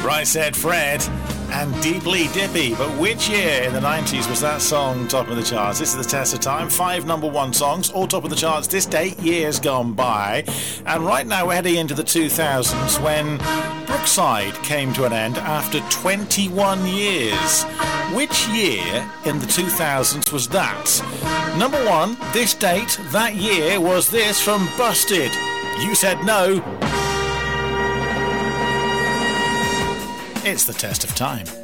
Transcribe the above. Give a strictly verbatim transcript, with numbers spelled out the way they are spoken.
Right Said Fred and Deeply Dippy. But which year in the nineties was that song top of the charts? This is the test of time. Five number one songs, all top of the charts this day, years gone by. And right now we're heading into the two thousands when Brookside came to an end after twenty-one years. Which year in the two thousands was that? Number one, this date, that year was this from Busted. You said no. It's the test of time.